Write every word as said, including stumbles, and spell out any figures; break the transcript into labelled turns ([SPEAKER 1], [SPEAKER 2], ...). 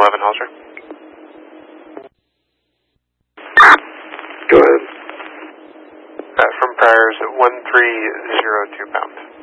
[SPEAKER 1] eleven, Hollister.
[SPEAKER 2] Go ahead.
[SPEAKER 1] Uh, from priors at one three zero two pound.